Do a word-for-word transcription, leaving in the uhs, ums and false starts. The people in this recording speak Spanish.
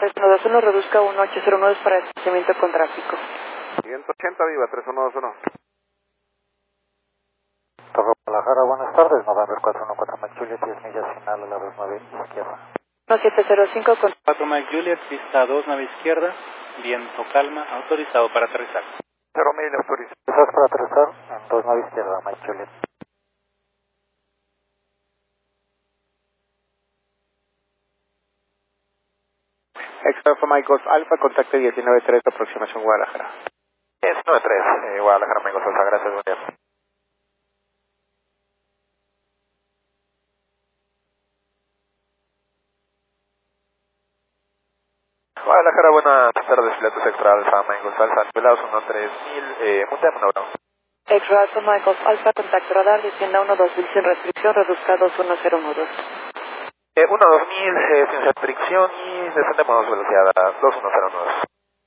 tres uno dos uno, reduzca uno ocho cero nueve para desplazamiento con tráfico. ciento ochenta, viva, tres uno dos uno. Torre Guadalajara, buenas tardes, November cuatro uno cuatro Mike Juliet, diez millas final a la dos nueve izquierda. uno siete cero cinco con cuatro Mike Juliet, pista dos, nave izquierda, viento calma, autorizado para aterrizar. cero mil, autorizado. Estás para aterrizar en dos nueve izquierda, Mike Juliet. Extra for Mike Golf Alpha, contacto diecinueve tres, aproximación Guadalajara. diecinueve tres, eh, Guadalajara, Mike Golf Alpha, gracias, buen día. Guadalajara, buenas tardes, pilotos extra alfa, Mike Golf Alpha, velados uno tres mil, eh, muteamos una broma. Extra Alpha Michael Alpha, contacto radar, descienda uno dos mil sin restricción, reduzca dos uno cero uno dos. Eh, uno dos mil, eh, sin restricción y descendemos velocidad a dos uno cero nueve.